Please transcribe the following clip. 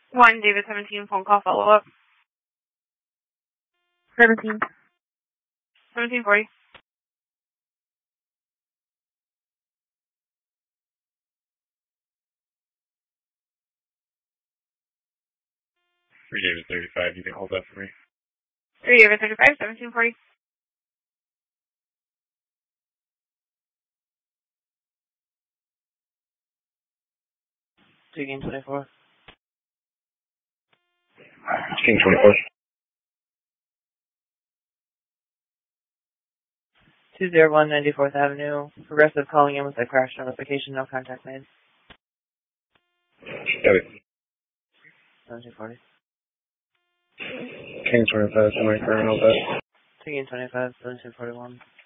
1, David 17, phone call follow-up. 1740. Three David 35, you can hold that for me. 3, David 35, 1740. King 24. King 24. 201 94th Avenue. Progressive calling in with a crash notification, no contact made. Got it. 1740. King 25, semi-current, hold that. King 25, 1741.